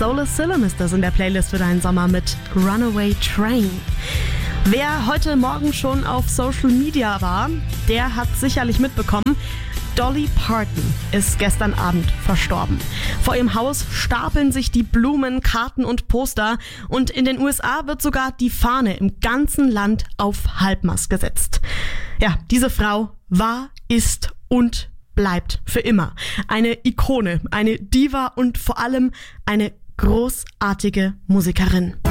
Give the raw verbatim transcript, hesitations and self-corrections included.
Soul Asylum ist das in der Playlist für deinen Sommer mit Runaway Train. Wer heute Morgen schon auf Social Media war, der hat sicherlich mitbekommen, Dolly Parton ist gestern Abend verstorben. Vor ihrem Haus stapeln sich die Blumen, Karten und Poster und in den U S A wird sogar die Fahne im ganzen Land auf Halbmast gesetzt. Ja, diese Frau war, ist und bleibt für immer eine Ikone, eine Diva und vor allem eine großartige Musikerin.